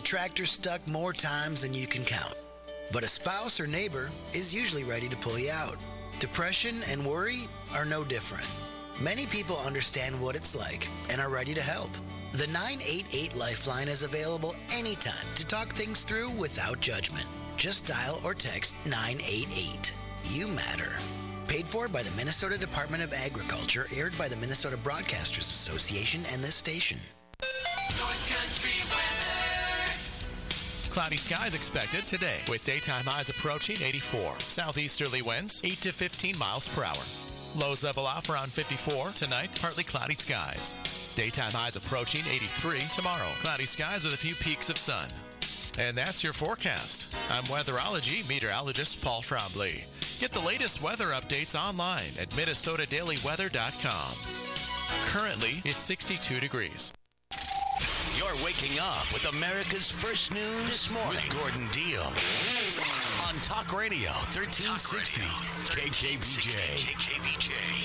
tractor stuck more times than you can count. But a spouse or neighbor is usually ready to pull you out. Depression and worry are no different. Many people understand what it's like and are ready to help. The 988 Lifeline is available anytime to talk things through without judgment. Just dial or text 988. You matter. Paid for by the Minnesota Department of Agriculture, aired by the Minnesota Broadcasters Association and this station. North Country weather. Cloudy skies expected today with daytime highs approaching 84. Southeasterly winds 8 to 15 miles per hour. Lows level off around 54 tonight. Partly cloudy skies. Daytime highs approaching 83 tomorrow. Cloudy skies with a few peaks of sun. And that's your forecast. I'm weatherology meteorologist Paul Trombley. Get the latest weather updates online at minnesotadailyweather.com. Currently, it's 62 degrees. You're waking up with America's First News this morning with Gordon Deal on Talk Radio 1360 KKBJ.